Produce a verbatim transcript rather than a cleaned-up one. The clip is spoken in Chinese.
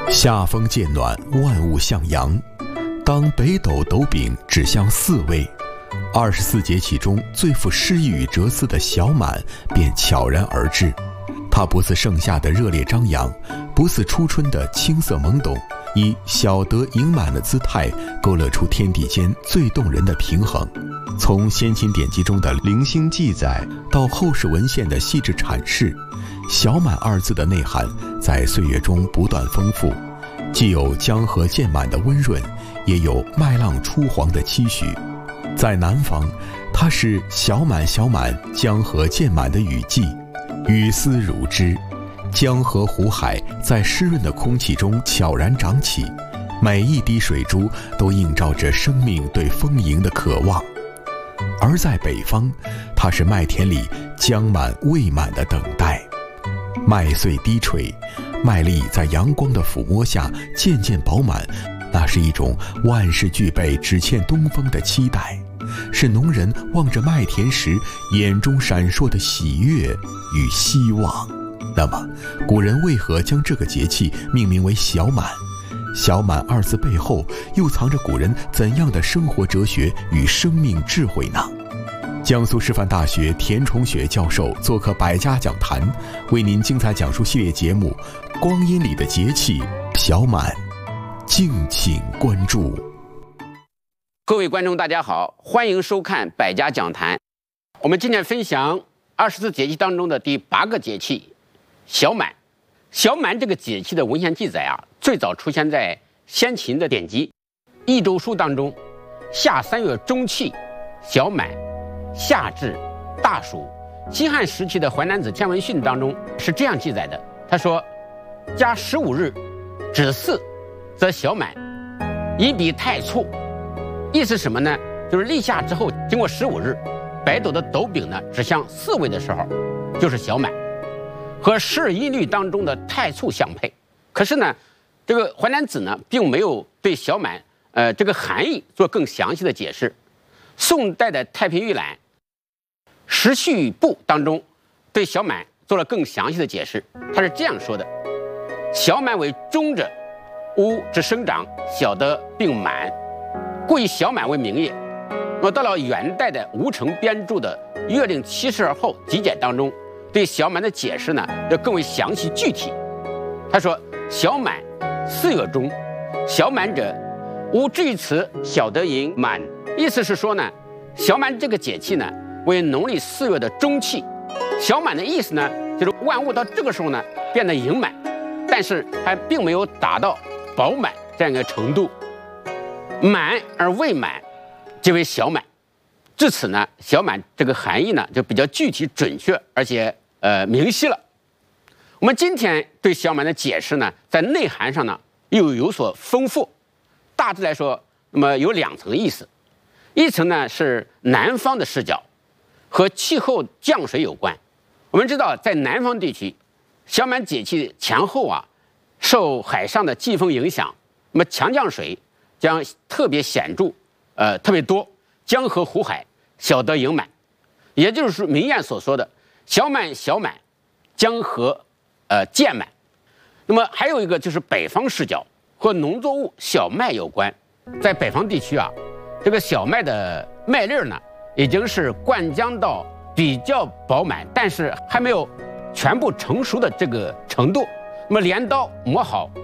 夏风渐暖，万物向阳。当北斗斗柄指向四位，二十四节气中最富诗意与哲思的小满便悄然而至。它不似盛夏的热烈张扬，不似初春的青涩懵懂，以小德盈满的姿态勾勒出天地间最动人的平衡。从先秦典籍中的零星记载到后世文献的细致阐释，小满二字的内涵在岁月中不断丰富，既有江河渐满的温润，也有麦浪初黄的期许。在南方，它是小满小满，江河渐满的雨季，雨丝如织，江河湖海在湿润的空气中悄然长起，每一滴水珠都映照着生命对丰盈的渴望。而在北方，它是麦田里将满未满的等待，麦穗低垂，麦粒在阳光的抚摸下渐渐饱满，那是一种万事俱备只欠东风的期待，是农人望着麦田时眼中闪烁的喜悦与希望。那么古人为何将这个节气命名为小满？小满二字背后又藏着古人怎样的生活哲学与生命智慧呢？江苏师范大学田崇雪教授做客百家讲坛，为您精彩讲述系列节目《光阴里的节气小满》，敬请关注。 各位观众大家好，欢迎收看百家讲坛。我们今天分享二十四节气当中的第八个节气小满。小满这个节气的文献记载啊，最早出现在先秦的典籍《益州书》当中。夏三月中气，小满，夏至，大暑。西汉时期的《淮南子·天文训》当中是这样记载的，他说：加十五日，止四，则小满，以彼太簇。意思什么呢？就是立夏之后，经过十五日，北斗的斗柄呢指向四位的时候，就是小满，和十二音律当中的太簇相配。可是呢，这个《淮南子》呢并没有对小满呃这个含义做更详细的解释。宋代的《太平御览·时序部》当中对小满做了更详细的解释，他是这样说的：小满为中者，乌之生长，小的并满，故以小满为名也。那么到了元代的吴承编著的《月令七十二候集解》当中，对小满的解释呢要更为详细具体。他说：小满，四月中，小满者，吾至于此，小得盈满。意思是说呢，小满这个节气呢为农历四月的中气。小满的意思呢，就是万物到这个时候呢变得盈满，但是还并没有达到饱满这样一个程度，满而未满，即为小满。至此呢，小满这个含义呢就比较具体准确，而且呃明晰了。我们今天对小满的解释呢，在内涵上呢又有所丰富。大致来说，那么有两层意思，一层呢是南方的视角，和气候降水有关。我们知道，在南方地区，小满节气前后啊，受海上的季风影响，那么强降水将特别显著，呃，特别多，江河湖海小得盈满，也就是民谚所说的“小满小满，江河呃渐满”。那么还有一个就是北方视角，和农作物小麦有关。在北方地区啊，这个小麦的麦粒呢，已经是灌浆到比较饱满，但是还没有全部成熟的这个程度。那么镰刀磨好，